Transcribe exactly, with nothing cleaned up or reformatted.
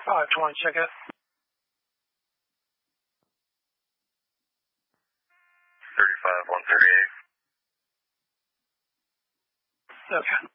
five twenty, check it. thirty-five, one thirty-eight. Okay.